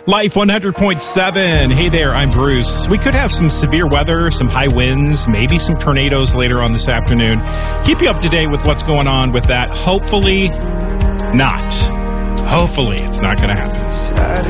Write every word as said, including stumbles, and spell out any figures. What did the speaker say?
Life one hundred point seven. Hey there, I'm Bruce. We could have some severe weather, some high winds, maybe some tornadoes later on this afternoon. Keep you up to date with what's going on with that. Hopefully not. Hopefully it's not going to happen.